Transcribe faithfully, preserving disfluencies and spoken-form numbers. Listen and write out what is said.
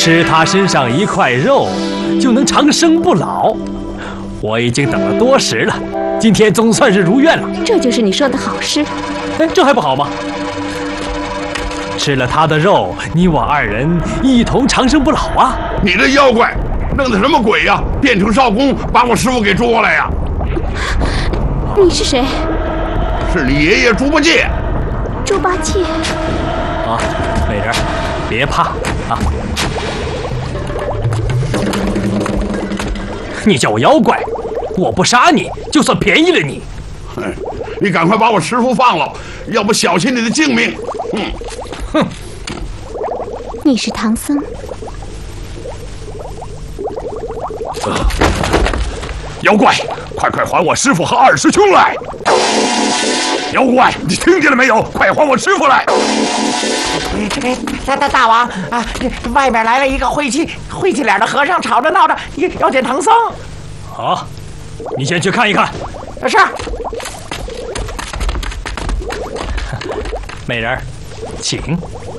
吃他身上一块肉，就能长生不老。我已经等了多时了，今天总算是如愿了。 这就是你说的好事？ 哎，这还不好吗？吃了他的肉，你我二人一同长生不老啊！ 你这妖怪，弄的什么鬼呀？变成少公，把我师傅给捉了呀！ 你是谁？ 是你爷爷猪八戒。 猪八戒。 啊，美人，别怕啊！你叫我妖怪，我不杀你，就算便宜了你。 哼，你赶快把我师傅放了，要不小心你的性命。嗯， 哼。 你是唐僧。 呃，妖怪，快快还我师傅和二师兄来！妖怪，你听见了没有？快还我师傅来！ 大大大王啊，外面来了一个晦气晦气脸的和尚，吵着闹着要见唐僧。 好，你先去看一看。 是。 美人，请。